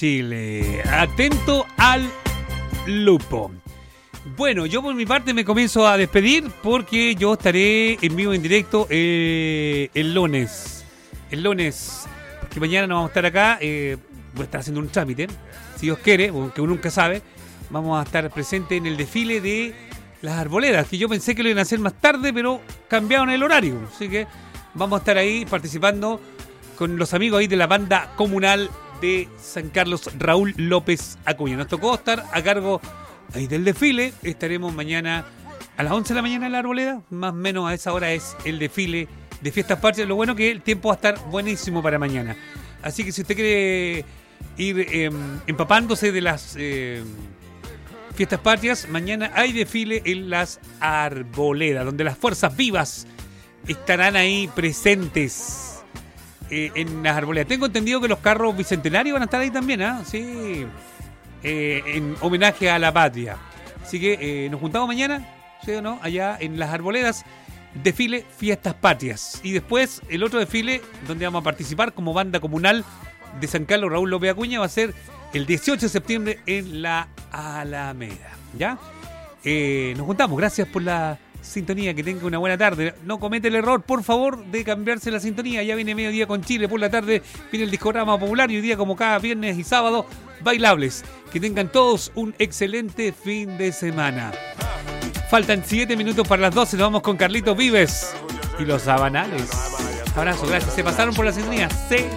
Chile. Atento al lupo. Bueno, yo por mi parte me comienzo a despedir porque yo estaré en vivo en directo el lunes. El lunes, porque mañana no vamos a estar acá. Voy a estar haciendo un trámite, si Dios quiere, porque uno nunca sabe. Vamos a estar presentes en el desfile de las arboledas, que yo pensé que lo iban a hacer más tarde, pero cambiaron el horario. Así que vamos a estar ahí participando con los amigos ahí de la banda comunal de San Carlos, Raúl López Acuña. Nos tocó estar a cargo ahí del desfile. Estaremos mañana a las 11 de la mañana en la arboleda. Más o menos a esa hora es el desfile de Fiestas Patrias. Lo bueno que el tiempo va a estar buenísimo para mañana. Así que si usted quiere ir empapándose de las Fiestas Patrias, mañana hay desfile en las arboledas, donde las fuerzas vivas estarán ahí presentes en las arboledas. Tengo entendido que los carros bicentenarios van a estar ahí también, ¿ah? Sí, en homenaje a la patria. Así que nos juntamos mañana, ¿sí o no? Allá en las arboledas, desfile Fiestas Patrias. Y después el otro desfile donde vamos a participar como banda comunal de San Carlos, Raúl López Acuña, va a ser el 18 de septiembre en la Alameda. ¿Ya? Nos juntamos. Gracias por la sintonía. Que tenga una buena tarde. No comete el error, por favor, de cambiarse la sintonía. Ya viene Mediodía con Chile. Por la tarde viene el discograma popular. Y hoy día, como cada viernes y sábado, bailables. Que tengan todos un excelente fin de semana. Faltan 7 minutos para las 12. Nos vamos con Carlitos Vives y los Sabanales. Abrazo, gracias. Se pasaron por la sintonía.